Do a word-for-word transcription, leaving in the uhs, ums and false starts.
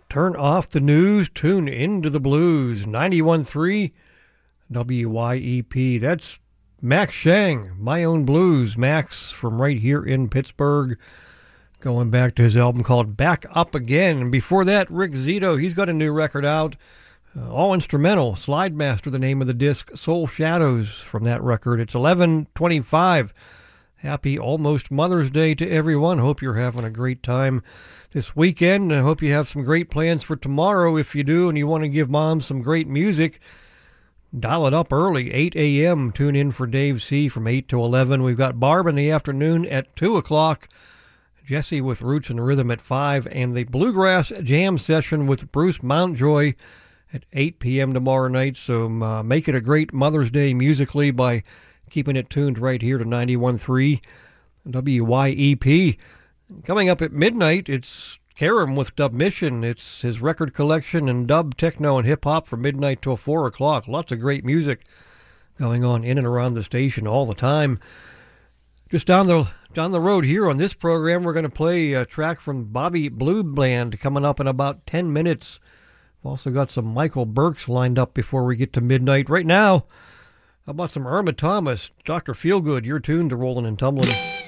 Turn off the news, tune into the blues. ninety-one point three W Y E P. That's Max Shang, My Own Blues. Max from right here in Pittsburgh, going back to his album called Back Up Again. And before that, Rick Zito, he's got a new record out, uh, all instrumental. Slide Master, the name of the disc. Soul Shadows from that record. It's eleven twenty-five. Happy almost Mother's Day to everyone. Hope you're having a great time this weekend. I hope you have some great plans for tomorrow. If you do and you want to give Mom some great music, dial it up early, eight a.m. Tune in for Dave C. from eight to eleven. We've got Barb in the afternoon at two o'clock. Jesse with Roots and Rhythm at five. And the Bluegrass Jam Session with Bruce Mountjoy at eight p.m. tomorrow night. So uh, make it a great Mother's Day musically by keeping it tuned right here to ninety-one point three W Y E P. Coming up at midnight, it's Karam with Dub Mission. It's his record collection and dub, techno, and hip-hop from midnight till four o'clock. Lots of great music going on in and around the station all the time. Just down the down the road here on this program, we're going to play a track from Bobby Blue Bland coming up in about ten minutes. We've also got some Michael Burks lined up before we get to midnight. Right now, how about some Irma Thomas? Doctor Feelgood, you're tuned to Rolling and Tumbling.